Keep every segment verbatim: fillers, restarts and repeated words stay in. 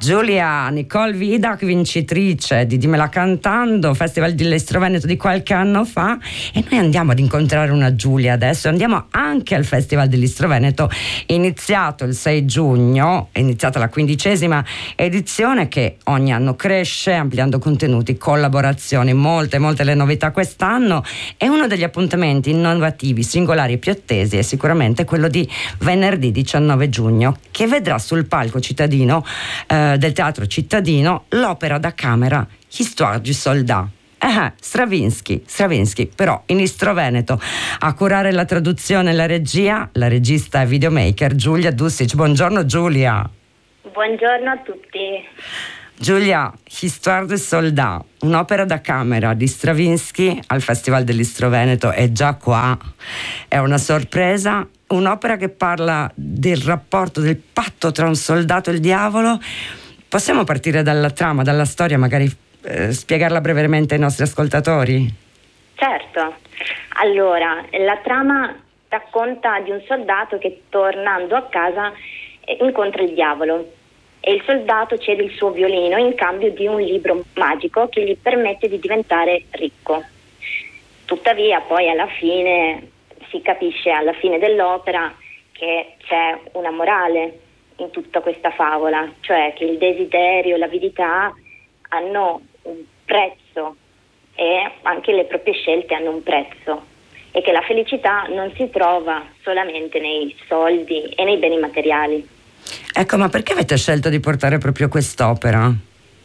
Giulia Nicole Vidac, vincitrice di Dimmela Cantando, Festival di Listro Veneto di qualche anno fa, e noi andiamo ad incontrare una Giulia adesso. Andiamo anche al Festival di Listro Veneto, iniziato il sei giugno, è iniziata la quindicesima edizione che ogni anno cresce, ampliando contenuti, collaborazioni, molte molte le novità quest'anno, e uno degli appuntamenti innovativi, singolari e più attesi è sicuramente quello di venerdì diciannove giugno, che vedrà sul palco cittadino eh, del Teatro Cittadino l'opera da camera Histoire du Soldat. Eh, Stravinsky, Stravinsky, però in Istro Veneto. A curare la traduzione e la regia, la regista e videomaker Giulia Dusic. Buongiorno Giulia. Buongiorno a tutti. Giulia, Histoire du Soldat, un'opera da camera di Stravinsky al Festival dell'Istro Veneto, è già qua, è una sorpresa. Un'opera che parla del rapporto, del patto tra un soldato e il diavolo. Possiamo partire dalla trama, dalla storia, magari eh, spiegarla brevemente ai nostri ascoltatori? Certo. Allora, la trama racconta di un soldato che, tornando a casa, incontra il diavolo, e il soldato cede il suo violino in cambio di un libro magico che gli permette di diventare ricco. Tuttavia, poi alla fine si capisce, alla fine dell'opera, che c'è una morale in tutta questa favola, cioè che il desiderio e l'avidità hanno un prezzo e anche le proprie scelte hanno un prezzo, e che la felicità non si trova solamente nei soldi e nei beni materiali. Ecco, ma perché avete scelto di portare proprio quest'opera?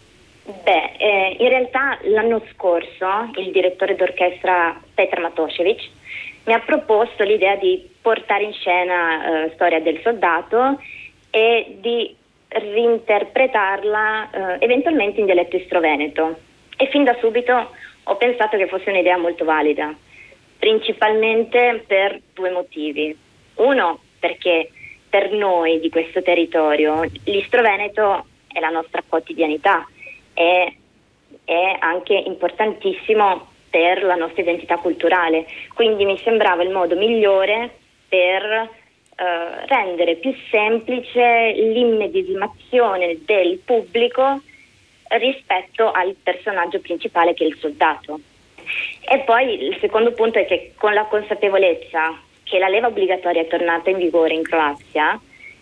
Beh, eh, in realtà l'anno scorso il direttore d'orchestra Petr Matošević mi ha proposto l'idea di portare in scena eh, Storia del Soldato e di reinterpretarla eh, eventualmente in dialetto istroveneto, e fin da subito ho pensato che fosse un'idea molto valida, principalmente per due motivi. Uno, perché per noi di questo territorio l'Istro Veneto è la nostra quotidianità, è, è anche importantissimo per la nostra identità culturale, quindi mi sembrava il modo migliore per eh, rendere più semplice l'immedesimazione del pubblico rispetto al personaggio principale, che è il soldato. E poi il secondo punto è che, con la consapevolezza che la leva obbligatoria è tornata in vigore in Croazia,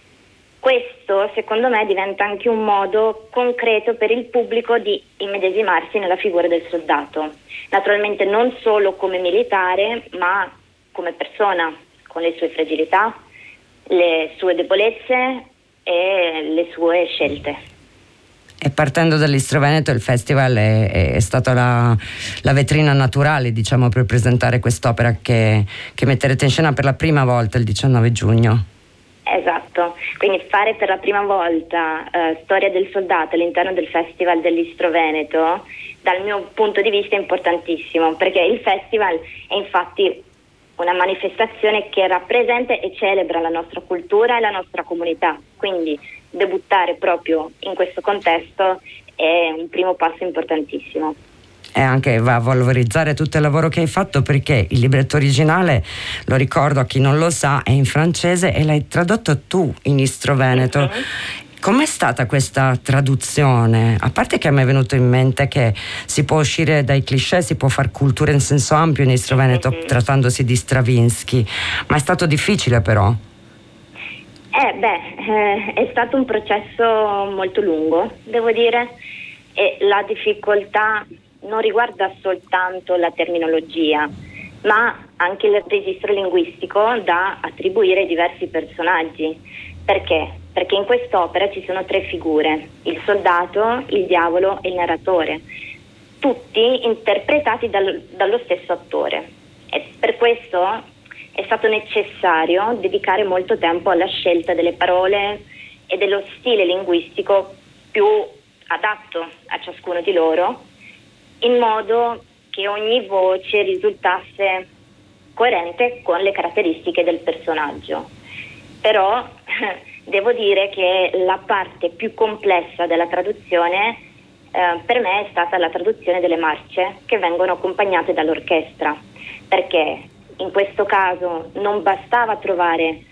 questo secondo me diventa anche un modo concreto per il pubblico di immedesimarsi nella figura del soldato, naturalmente non solo come militare, ma come persona, con le sue fragilità, le sue debolezze e le sue scelte. E partendo dall'Istro Veneto, il festival è, è stata la, la vetrina naturale, diciamo, per presentare quest'opera che, che metterete in scena per la prima volta il diciannove giugno. Esatto, quindi fare per la prima volta eh, Storia del Soldato all'interno del Festival dell'Istro Veneto, dal mio punto di vista è importantissimo, perché il festival è infatti una manifestazione che rappresenta e celebra la nostra cultura e la nostra comunità, quindi debuttare proprio in questo contesto è un primo passo importantissimo. E anche va a valorizzare tutto il lavoro che hai fatto, perché il libretto originale, lo ricordo a chi non lo sa, è in francese e l'hai tradotto tu in Istro Veneto. Mm-hmm. Com'è stata questa traduzione? A parte che a me è venuto in mente che si può uscire dai cliché, si può far cultura in senso ampio in Istro Veneto, mm-hmm. trattandosi di Stravinsky, ma è stato difficile però? Eh beh, eh, è stato un processo molto lungo, devo dire, e la difficoltà non riguarda soltanto la terminologia, ma anche il registro linguistico da attribuire ai diversi personaggi. Perché? Perché in quest'opera ci sono tre figure: il soldato, il diavolo e il narratore, tutti interpretati dal, dallo stesso attore. E per questo è stato necessario dedicare molto tempo alla scelta delle parole e dello stile linguistico più adatto a ciascuno di loro, in modo che ogni voce risultasse coerente con le caratteristiche del personaggio. Però devo dire che la parte più complessa della traduzione eh, per me è stata la traduzione delle marce che vengono accompagnate dall'orchestra, perché in questo caso non bastava trovare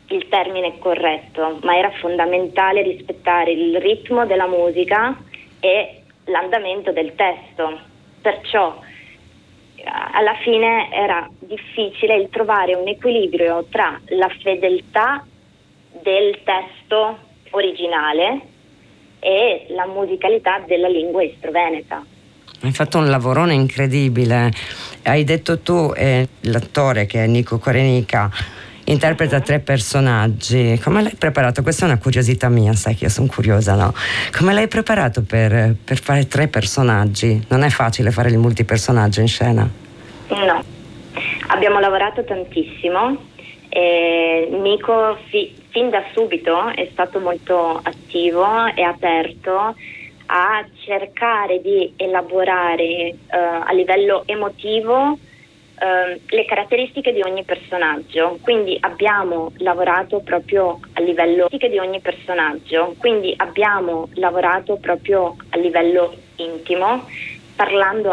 il termine corretto, ma era fondamentale rispettare il ritmo della musica e l'andamento del testo. Perciò alla fine era difficile il trovare un equilibrio tra la fedeltà del testo originale e la musicalità della lingua istroveneta. Hai fatto un lavorone incredibile. Hai detto tu, eh, l'attore che è Nico Korenika interpreta tre personaggi. Come l'hai preparato? Questa è una curiosità mia, sai che io sono curiosa, no? Come l'hai preparato per, per fare tre personaggi? Non è facile fare il multipersonaggio in scena? No, abbiamo lavorato tantissimo. E Nico fi, fin da subito è stato molto attivo e aperto a cercare di elaborare uh, a livello emotivo Uh, le caratteristiche di ogni personaggio. Quindi abbiamo lavorato proprio a livello di ogni personaggio, quindi abbiamo lavorato proprio a livello intimo, parlando